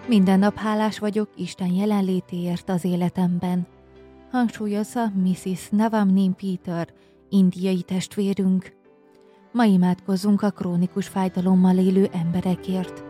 Minden nap hálás vagyok Isten jelenlétéért az életemben, hangsúlyozza Mrs. Navamnim Peter, indiai testvérünk. Ma imádkozzunk a krónikus fájdalommal élő emberekért.